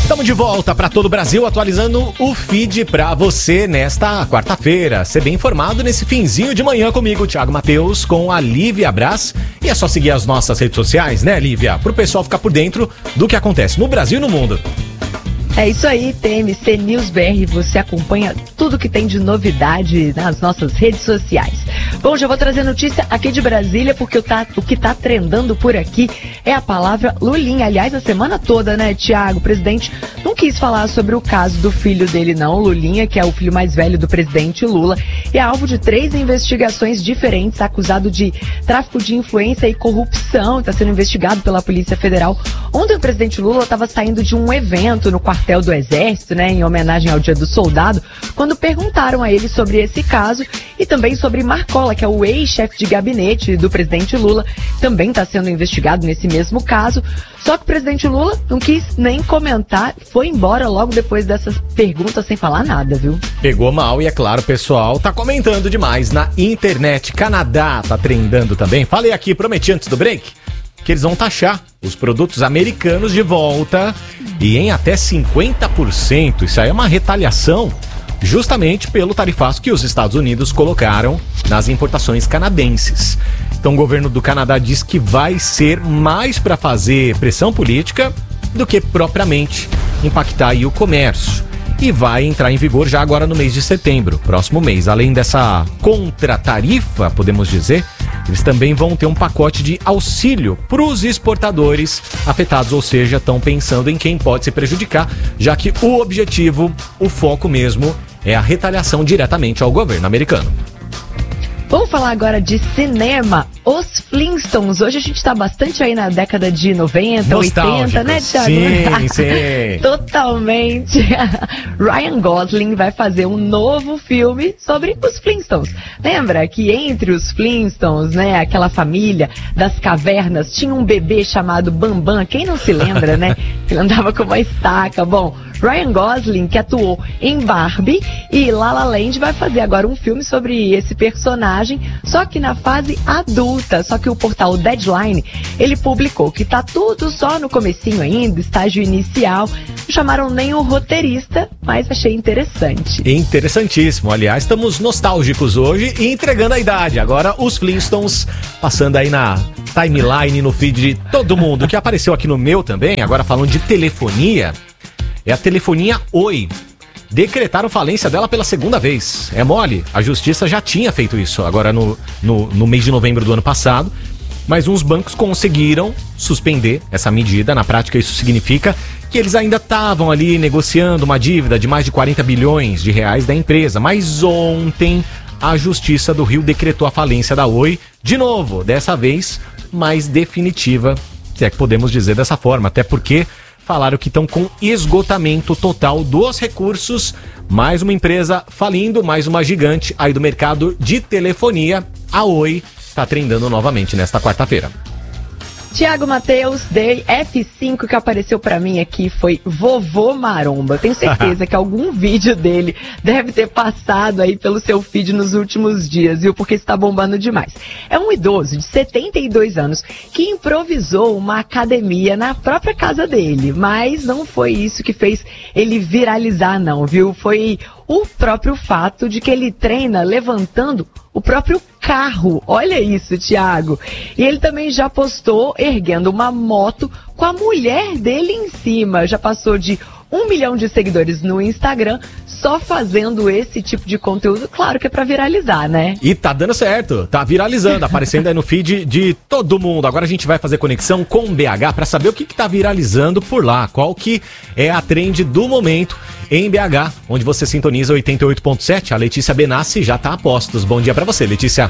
Estamos de volta para todo o Brasil, atualizando o feed para você nesta quarta-feira. Ser bem informado nesse finzinho de manhã comigo, Thiago Matheus, com a Lívia Braz. E é só seguir as nossas redes sociais, né, Lívia? Para o pessoal ficar por dentro do que acontece no Brasil e no mundo. É isso aí, TMC News BR, você acompanha tudo que tem de novidade nas nossas redes sociais. Bom, já vou trazer notícia aqui de Brasília, porque o que tá trendando por aqui é a palavra Lulinha. Aliás, a semana toda, né, Thiago? O presidente não quis falar sobre o caso do filho dele, não, Lulinha, que é o filho mais velho do presidente Lula, e é alvo de 3 investigações diferentes, acusado de tráfico de influência e corrupção, está sendo investigado pela Polícia Federal. Ontem o presidente Lula estava saindo de um evento no quartel do Exército, né, em homenagem ao Dia do Soldado, quando perguntaram a ele sobre esse caso e também sobre Marcola, que é o ex-chefe de gabinete do presidente Lula, também está sendo investigado nesse mesmo caso. Só que o presidente Lula não quis nem comentar, foi embora logo depois dessas perguntas sem falar nada, viu? Pegou mal e, é claro, o pessoal tá comentando demais na internet. Canadá tá trendando também. Falei aqui, prometi antes do break, que eles vão taxar os produtos americanos de volta e em até 50%. Isso aí é uma retaliação justamente pelo tarifaço que os Estados Unidos colocaram nas importações canadenses. Então o governo do Canadá diz que vai ser mais para fazer pressão política do que propriamente impactar aí o comércio. E vai entrar em vigor já agora no mês de setembro, próximo mês. Além dessa contratarifa, podemos dizer, eles também vão ter um pacote de auxílio para os exportadores afetados, ou seja, estão pensando em quem pode se prejudicar, já que o objetivo, o foco mesmo, é a retaliação diretamente ao governo americano. Vamos falar agora de cinema. Os Flintstones. Hoje a gente tá bastante aí na década de 90, 80, né, Thiago? Sim, sim. Totalmente. Ryan Gosling vai fazer um novo filme sobre os Flintstones. Lembra que entre os Flintstones, né, aquela família das cavernas, tinha um bebê chamado Bambam. Quem não se lembra, né? Ele andava com uma estaca. Bom, Ryan Gosling, que atuou em Barbie e La La Land, vai fazer agora um filme sobre esse personagem, só que na fase adulta. Só que o portal Deadline, ele publicou que tá tudo só no comecinho ainda, estágio inicial. Não chamaram nem o roteirista, mas achei interessante. Interessantíssimo. Aliás, estamos nostálgicos hoje e entregando a idade. Agora os Flintstones passando aí na timeline, no feed de todo mundo, que apareceu aqui no meu também, agora falando de telefonia. É a telefonia Oi. Decretaram falência dela pela segunda vez. É mole? A justiça já tinha feito isso agora no mês de novembro do ano passado, mas uns bancos conseguiram suspender essa medida. Na prática, isso significa que eles ainda estavam ali negociando uma dívida de mais de 40 bilhões de reais da empresa. Mas ontem a Justiça do Rio decretou a falência da Oi de novo, dessa vez mais definitiva, se é que podemos dizer dessa forma, até porque falaram que estão com esgotamento total dos recursos. Mais uma empresa falindo, mais uma gigante aí do mercado de telefonia. A Oi está trendando novamente nesta quarta-feira. Thiago Matheus, dei F5 que apareceu pra mim aqui, foi Vovô Maromba. Eu tenho certeza que algum vídeo dele deve ter passado aí pelo seu feed nos últimos dias, viu? Porque está bombando demais. É um idoso de 72 anos que improvisou uma academia na própria casa dele, mas não foi isso que fez ele viralizar, não, viu? Foi o próprio fato de que ele treina levantando o próprio carro. Olha isso, Thiago. E ele também já postou erguendo uma moto com a mulher dele em cima. Já passou de 1 milhão de seguidores no Instagram só fazendo esse tipo de conteúdo. Claro que é pra viralizar, né? E tá dando certo, tá viralizando, aparecendo aí no feed de todo mundo. Agora a gente vai fazer conexão com o BH pra saber o que tá viralizando por lá, qual que é a trend do momento em BH, onde você sintoniza 88.7. A Letícia Benassi já tá a postos. Bom dia pra você, Letícia.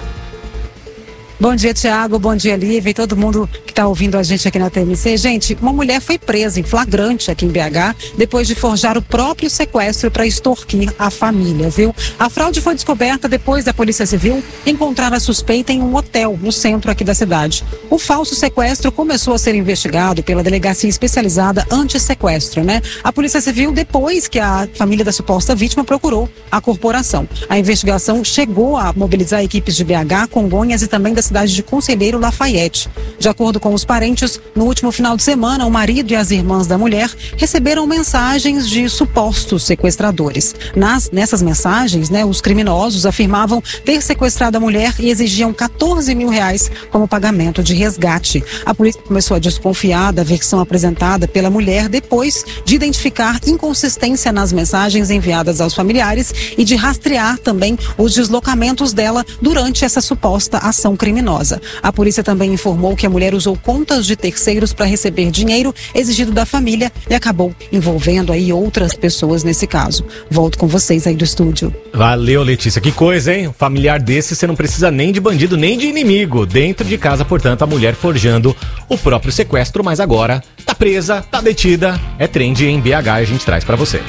Bom dia, Thiago. Bom dia, Lívia e todo mundo que está ouvindo a gente aqui na TMC. Gente, uma mulher foi presa em flagrante aqui em BH depois de forjar o próprio sequestro para extorquir a família, viu? A fraude foi descoberta depois da Polícia Civil encontrar a suspeita em um hotel no centro aqui da cidade. O falso sequestro começou a ser investigado pela Delegacia Especializada Anti-Sequestro, né? A Polícia Civil, depois que a família da suposta vítima procurou a corporação. A investigação chegou a mobilizar equipes de BH, Congonhas e também da cidade cidade de Conselheiro Lafayette. De acordo com os parentes, no último final de semana, o marido e as irmãs da mulher receberam mensagens de supostos sequestradores. Nessas mensagens, os criminosos afirmavam ter sequestrado a mulher e exigiam R$14 mil como pagamento de resgate. A polícia começou a desconfiar da versão apresentada pela mulher depois de identificar inconsistência nas mensagens enviadas aos familiares e de rastrear também os deslocamentos dela durante essa suposta ação criminosa. A polícia também informou que a mulher usou contas de terceiros para receber dinheiro exigido da família e acabou envolvendo aí outras pessoas nesse caso. Volto com vocês aí do estúdio. Valeu, Letícia. Que coisa, hein? Um familiar desse você não precisa nem de bandido, nem de inimigo. Dentro de casa, portanto, a mulher forjando o próprio sequestro, mas agora tá presa, tá detida. É trend em BH e a gente traz pra você.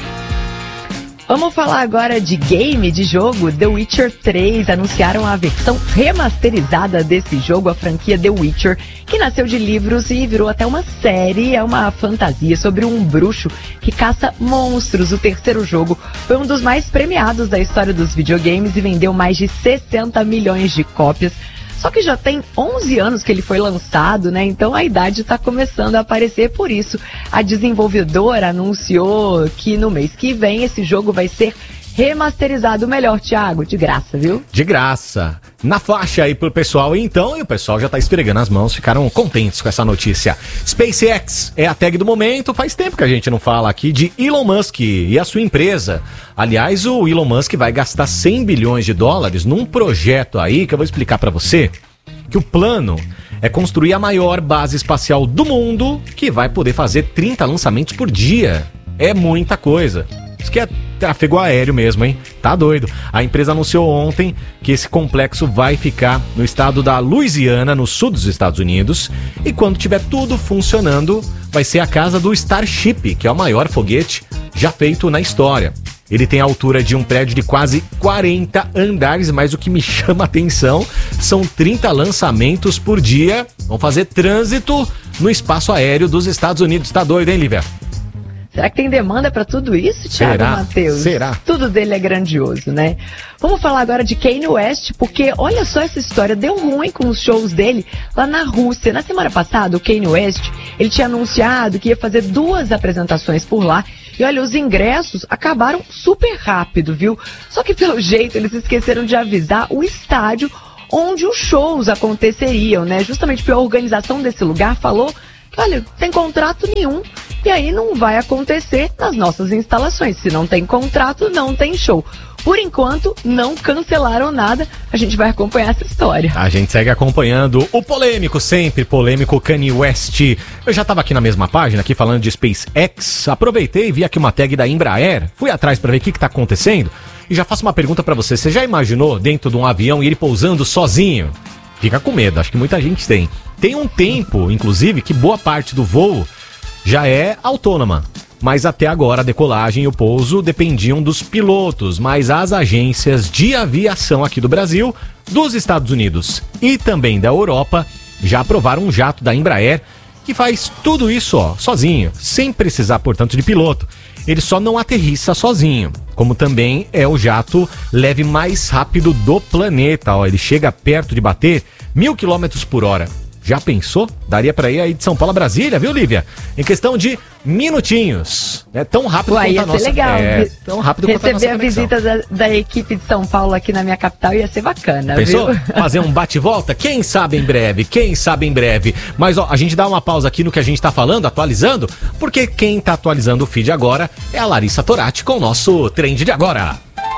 Vamos falar agora de game, de jogo. The Witcher 3 anunciaram a versão remasterizada desse jogo, a franquia The Witcher, que nasceu de livros e virou até uma série. É uma fantasia sobre um bruxo que caça monstros. O terceiro jogo foi um dos mais premiados da história dos videogames e vendeu mais de 60 milhões de cópias. Só que já tem 11 anos que ele foi lançado, Então a idade está começando a aparecer. Por isso, a desenvolvedora anunciou que no mês que vem esse jogo vai ser remasterizado. Melhor, Thiago, de graça, viu? De graça. Na faixa aí pro pessoal, então, e o pessoal já tá esfregando as mãos, ficaram contentes com essa notícia. SpaceX é a tag do momento. Faz tempo que a gente não fala aqui de Elon Musk e a sua empresa. Aliás, o Elon Musk vai gastar 100 bilhões de dólares num projeto aí que eu vou explicar pra você, que o plano é construir a maior base espacial do mundo, que vai poder fazer 30 lançamentos por dia. É muita coisa. Isso que é tráfego aéreo mesmo, hein? Tá doido. A empresa anunciou ontem que esse complexo vai ficar no estado da Louisiana, no sul dos Estados Unidos. E quando tiver tudo funcionando, vai ser a casa do Starship, que é o maior foguete já feito na história. Ele tem a altura de um prédio de quase 40 andares, mas o que me chama a atenção são 30 lançamentos por dia. Vão fazer trânsito no espaço aéreo dos Estados Unidos. Tá doido, hein, Lívia? Será que tem demanda para tudo isso, Thiago Matheus? Será? Tudo dele é grandioso, Vamos falar agora de Kanye West, porque olha só essa história, deu ruim com os shows dele lá na Rússia. Na semana passada, o Kanye West, ele tinha anunciado que ia fazer 2 apresentações por lá. E olha, os ingressos acabaram super rápido, viu? Só que pelo jeito eles esqueceram de avisar o estádio onde os shows aconteceriam, Justamente porque a organização desse lugar falou que, olha, tem contrato nenhum. E aí não vai acontecer nas nossas instalações. Se não tem contrato, não tem show. Por enquanto, não cancelaram nada. A gente vai acompanhar essa história. A gente segue acompanhando o polêmico, sempre polêmico Kanye West. Eu já estava aqui na mesma página, aqui falando de SpaceX. Aproveitei e vi aqui uma tag da Embraer. Fui atrás para ver o que está acontecendo. E já faço uma pergunta para você. Você já imaginou dentro de um avião e ele pousando sozinho? Fica com medo, acho que muita gente tem. Tem um tempo, inclusive, que boa parte do voo já é autônoma, mas até agora a decolagem e o pouso dependiam dos pilotos, mas as agências de aviação aqui do Brasil, dos Estados Unidos e também da Europa já aprovaram um jato da Embraer que faz tudo isso sozinho, sem precisar, portanto, de piloto. Ele só não aterrissa sozinho, como também é o jato leve mais rápido do planeta. Ele chega perto de bater 1.000 km por hora. Já pensou? Daria pra ir aí de São Paulo a Brasília, viu, Lívia? Em questão de minutinhos. É tão rápido quanto a nossa... legal. Tão rápido quanto a nossa conexão. Receber a visita da equipe de São Paulo aqui na minha capital ia ser bacana, pensou? Viu? Fazer um bate-volta? Quem sabe em breve, Mas, a gente dá uma pausa aqui no que a gente tá falando, atualizando, porque quem tá atualizando o feed agora é a Larissa Torati com o nosso Trend de Agora.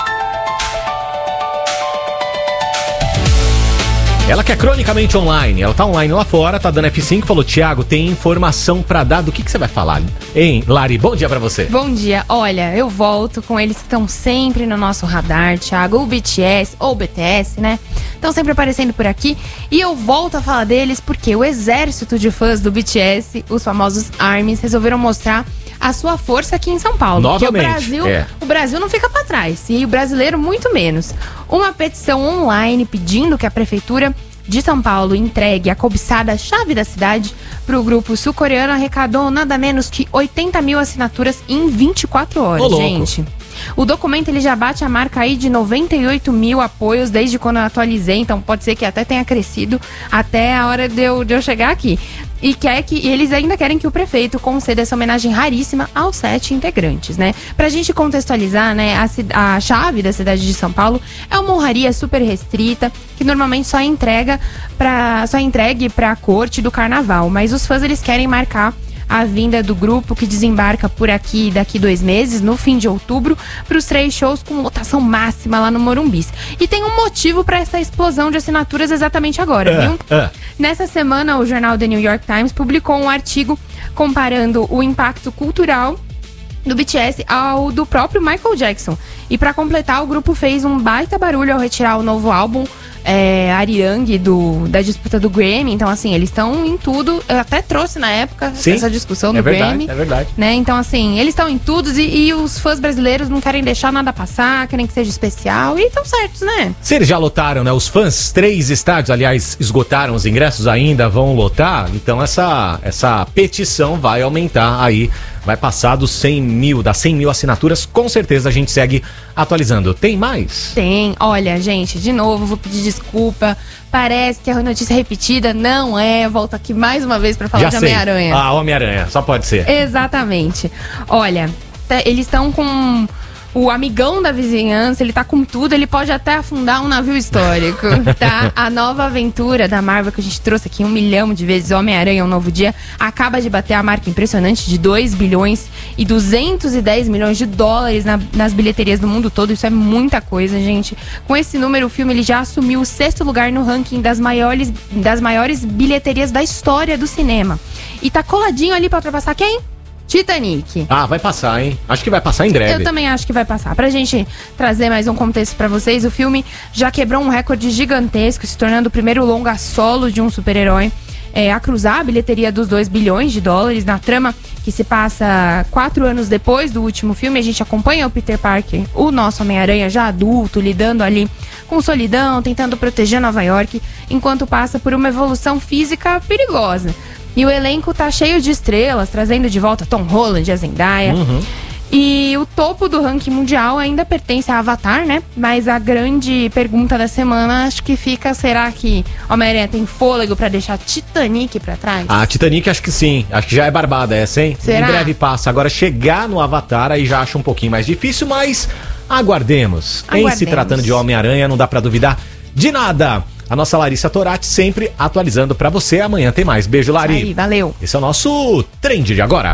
Ela que é cronicamente online, ela tá online lá fora, tá dando F5, falou, Thiago, tem informação pra dar, do que você vai falar? Hein, Lari, bom dia pra você. Bom dia, olha, eu volto com eles que estão sempre no nosso radar, Thiago, o BTS, ou BTS, Estão sempre aparecendo por aqui, e eu volto a falar deles porque o exército de fãs do BTS, os famosos ARMYs, resolveram mostrar a sua força aqui em São Paulo. Novamente, porque o Brasil não fica pra trás, e o brasileiro muito menos. Uma petição online pedindo que a prefeitura de São Paulo entregue a cobiçada chave da cidade para o grupo sul-coreano arrecadou nada menos que 80 mil assinaturas em 24 horas, gente. O documento ele já bate a marca aí de 98 mil apoios desde quando eu atualizei, então pode ser que até tenha crescido até a hora de eu chegar aqui. E eles ainda querem que o prefeito conceda essa homenagem raríssima aos 7 integrantes, né? Pra gente contextualizar, né, a chave da cidade de São Paulo é uma honraria super restrita, que normalmente só é entregue pra corte do carnaval, mas os fãs eles querem marcar a vinda do grupo que desembarca por aqui daqui 2 meses, no fim de outubro, para os 3 shows com lotação máxima lá no Morumbi. E tem um motivo para essa explosão de assinaturas exatamente agora, viu? Nessa semana, o jornal The New York Times publicou um artigo comparando o impacto cultural do BTS ao do próprio Michael Jackson. E para completar, o grupo fez um baita barulho ao retirar o novo álbum Arirang da disputa do Grammy. Então, assim, eles estão em tudo. Eu até trouxe na época essa discussão do Grammy. É verdade. Né? Então, assim, eles estão em tudo e os fãs brasileiros não querem deixar nada passar, querem que seja especial e estão certos, né? Se eles já lotaram, né? Os fãs, 3 estádios, aliás, esgotaram os ingressos, ainda vão lotar. Então, essa petição vai aumentar aí. Vai passar das 100 mil assinaturas. Com certeza a gente segue atualizando. Tem mais? Tem. Olha, gente, de novo, vou pedir desculpa. Parece que a notícia é repetida. Não é. Volto aqui mais uma vez para falar de Homem-Aranha. Ah, Homem-Aranha. Só pode ser. Exatamente. Olha, eles estão com... O amigão da vizinhança, ele tá com tudo, ele pode até afundar um navio histórico, tá? A nova aventura da Marvel que a gente trouxe aqui 1 milhão de vezes, Homem-Aranha, Um Novo Dia, acaba de bater a marca impressionante de 2 bilhões e 210 milhões de dólares nas bilheterias do mundo todo. Isso é muita coisa, gente. Com esse número, o filme ele já assumiu o 6º lugar no ranking das maiores bilheterias da história do cinema. E tá coladinho ali pra ultrapassar quem? Titanic. Ah, vai passar, hein? Acho que vai passar em breve. Eu também acho que vai passar. Pra gente trazer mais um contexto pra vocês, o filme já quebrou um recorde gigantesco, se tornando o primeiro longa solo de um super-herói a cruzar a bilheteria dos 2 bilhões de dólares. Na trama que se passa 4 anos depois do último filme, a gente acompanha o Peter Parker, o nosso Homem-Aranha já adulto, lidando ali com solidão, tentando proteger Nova York, enquanto passa por uma evolução física perigosa. E o elenco tá cheio de estrelas, trazendo de volta Tom Holland e a Zendaya. E o topo do ranking mundial ainda pertence a Avatar, né? Mas a grande pergunta da semana, acho que fica, será que Homem-Aranha tem fôlego pra deixar Titanic pra trás? Ah, Titanic acho que sim. Acho que já é barbada essa, hein? Será? Em breve passa. Agora chegar no Avatar aí já acho um pouquinho mais difícil, mas aguardemos. Em se tratando de Homem-Aranha, não dá pra duvidar de nada. A nossa Larissa Torati sempre atualizando pra você. Amanhã tem mais. Beijo, Lari. Aí, valeu. Esse é o nosso Trend de agora.